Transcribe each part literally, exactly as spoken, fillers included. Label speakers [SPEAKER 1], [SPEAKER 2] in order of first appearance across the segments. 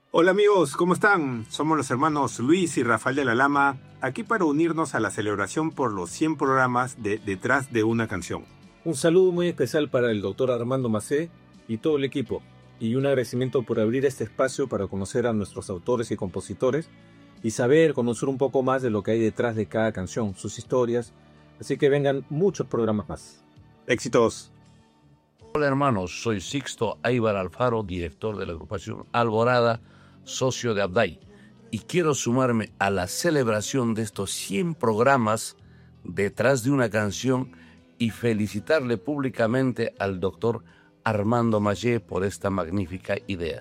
[SPEAKER 1] Hola amigos, ¿cómo están? Somos los hermanos Luis y Rafael de la Lama, aquí para unirnos a la celebración por los cien programas de Detrás de una Canción.
[SPEAKER 2] Un saludo muy especial para el doctor Armando Macé y todo el equipo, y un agradecimiento por abrir este espacio para conocer a nuestros autores y compositores y saber, conocer un poco más de lo que hay detrás de cada canción, sus historias, así que vengan muchos programas más.
[SPEAKER 1] ¡Éxitos!
[SPEAKER 3] Hola hermanos, soy Sixto Aybar Alfaro, director de la agrupación Alborada, socio de Abday, y quiero sumarme a la celebración de estos cien programas Detrás de una Canción y felicitarle públicamente al doctor Armando Macé por esta magnífica idea.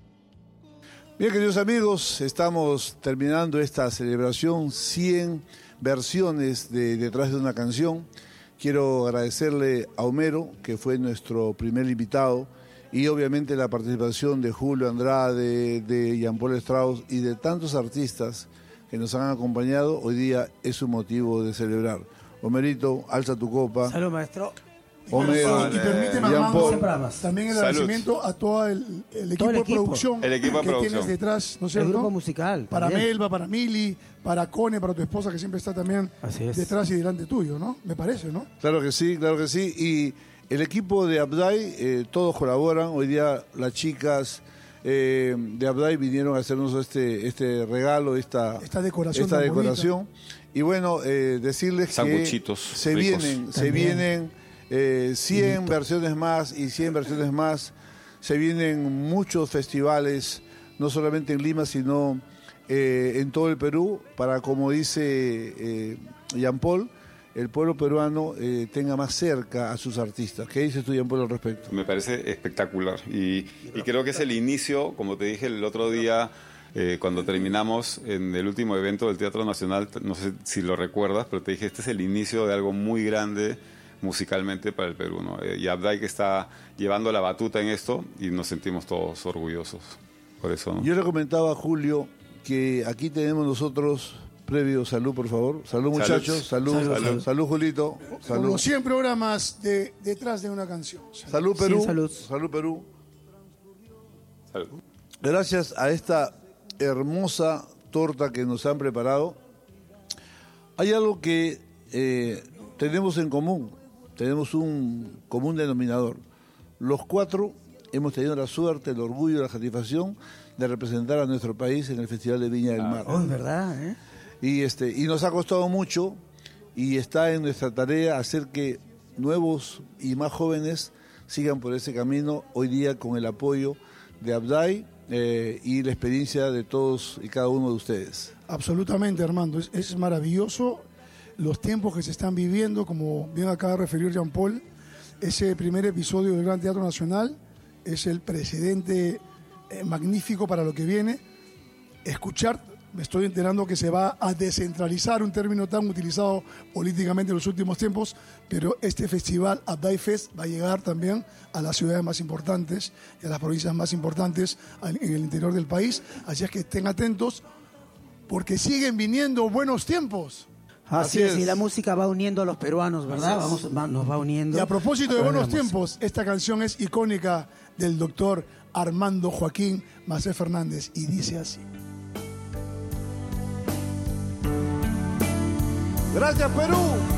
[SPEAKER 4] Bien, queridos amigos, estamos terminando esta celebración, cien versiones de Detrás de una Canción. Quiero agradecerle a Homero, que fue nuestro primer invitado, y obviamente la participación de Julio Andrade, de Jean-Paul Strauss y de tantos artistas que nos han acompañado. Hoy día es un motivo de celebrar. Homerito, alza tu copa.
[SPEAKER 5] Salud, maestro.
[SPEAKER 4] Homero,
[SPEAKER 6] y permíteme,
[SPEAKER 4] Jean-Paul,
[SPEAKER 6] Armando, también el
[SPEAKER 7] Salud.
[SPEAKER 6] agradecimiento a todo el, el equipo
[SPEAKER 5] Todo el
[SPEAKER 6] de
[SPEAKER 5] equipo.
[SPEAKER 6] producción
[SPEAKER 7] El equipo de
[SPEAKER 6] que
[SPEAKER 7] producción.
[SPEAKER 6] tienes detrás, ¿no es
[SPEAKER 5] El
[SPEAKER 6] cierto?
[SPEAKER 5] grupo musical.
[SPEAKER 6] Para
[SPEAKER 5] también.
[SPEAKER 6] Melba, para Mili, para Cone, para tu esposa que siempre está también
[SPEAKER 5] Así es.
[SPEAKER 6] detrás y delante tuyo, ¿no? Me parece, ¿no?
[SPEAKER 4] Claro que sí, claro que sí. Y el equipo de Abday, eh, todos colaboran. Hoy día las chicas eh, de Abday vinieron a hacernos este, este regalo, esta,
[SPEAKER 6] Esta decoración
[SPEAKER 4] esta
[SPEAKER 6] tan
[SPEAKER 4] decoración. Y bueno, eh, decirles
[SPEAKER 7] Sanguchitos
[SPEAKER 4] que se
[SPEAKER 7] ricos.
[SPEAKER 4] vienen, se
[SPEAKER 5] También.
[SPEAKER 4] vienen eh, cien versiones más y cien versiones más. Se vienen muchos festivales, no solamente en Lima, sino eh, en todo el Perú, para, como dice eh, Jean-Paul, el pueblo peruano eh, tenga más cerca a sus artistas. ¿Qué dices tú, Jean-Paul, al respecto?
[SPEAKER 7] Me parece espectacular y, y creo que es el inicio, como te dije el otro día, eh, cuando terminamos en el último evento del Teatro Nacional, no sé si lo recuerdas, pero te dije, este es el inicio de algo muy grande musicalmente para el Perú, ¿no? Eh, y Abday que está llevando la batuta en esto y nos sentimos todos orgullosos por eso, ¿no?
[SPEAKER 4] Yo le comentaba a Julio que aquí tenemos nosotros, previo, salud por favor, salud muchachos, salud, salud,
[SPEAKER 7] Salud.
[SPEAKER 4] salud, salud Julito,
[SPEAKER 6] Con
[SPEAKER 4] salud,
[SPEAKER 6] los cien programas de Detrás de una Canción.
[SPEAKER 4] salud Perú,
[SPEAKER 5] Sí, salud.
[SPEAKER 4] salud Perú.
[SPEAKER 7] Salud.
[SPEAKER 4] Gracias a esta hermosa torta que nos han preparado, hay algo que eh, tenemos en común, tenemos un común denominador. Los cuatro hemos tenido la suerte, el orgullo, la satisfacción de representar a nuestro país en el Festival de Viña del Mar.
[SPEAKER 5] Oh, es verdad, ¿eh?
[SPEAKER 4] Y, este, y nos ha costado mucho y está en nuestra tarea hacer que nuevos y más jóvenes sigan por ese camino, hoy día con el apoyo de Abday eh, y la experiencia de todos y cada uno de ustedes.
[SPEAKER 6] Absolutamente, Armando. Es, es maravilloso los tiempos que se están viviendo, como bien acaba de referir Jean-Paul. Ese primer episodio del Gran Teatro Nacional es el precedente eh, magnífico para lo que viene. Escuchar, me estoy enterando que se va a descentralizar, un término tan utilizado políticamente en los últimos tiempos, pero este festival Abday Fest va a llegar también a las ciudades más importantes y a las provincias más importantes en el interior del país. Así es que estén atentos porque siguen viniendo buenos tiempos.
[SPEAKER 5] Así,
[SPEAKER 4] Así
[SPEAKER 5] es,
[SPEAKER 4] es.
[SPEAKER 5] y la música va uniendo a los peruanos, ¿verdad? Vamos, va- nos va uniendo.
[SPEAKER 6] Y a propósito de
[SPEAKER 5] través
[SPEAKER 6] buenos
[SPEAKER 5] la música.
[SPEAKER 6] tiempos, esta canción es icónica del doctor Armando Joaquín Macé Fernández y dice así.
[SPEAKER 4] Gracias Perú.